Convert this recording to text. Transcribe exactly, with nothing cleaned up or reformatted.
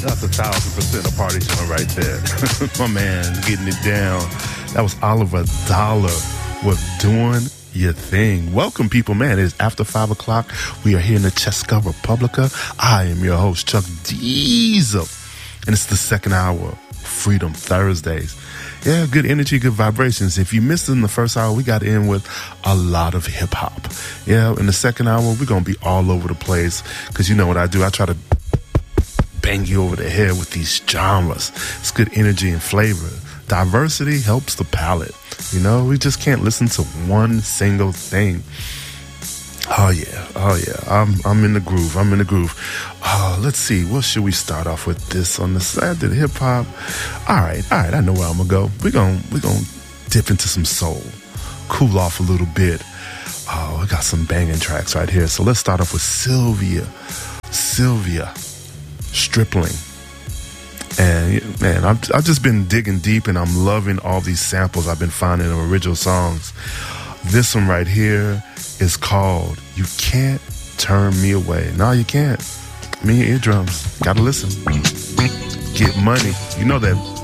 That's a thousand percent a party joint right there. My man getting it down. That was Oliver Dollar with Doing Your Thing. Welcome, people. Man, it is after five o'clock. We are here in the Cheska Republica. I am your host, Chuck Diesel. And it's the second hour, Freedom Thursdays. Yeah, good energy, good vibrations. If you missed it in the first hour, we got in with a lot of hip hop. Yeah, in the second hour, we're going to be all over the place because you know what I do. I try to bang you over the head with these genres. It's good energy and flavor. Diversity helps the palate. You know, we just can't listen to one single thing. Oh yeah, oh yeah. I'm I'm in the groove. I'm in the groove. Oh, let's see. What should we start off with this on the side? Did hip hop? All right, all right. I know where I'm gonna go. We're gonna we're gonna dip into some soul, cool off a little bit. Oh, we got some banging tracks right here. So let's start off with Sylvia, Sylvia Stripling. And man, I've, I've just been digging deep and I'm loving all these samples I've been finding of original songs. This one right here is called You Can't Turn Me Away. No, you can't. Me and eardrums. Gotta listen. Get money. You know that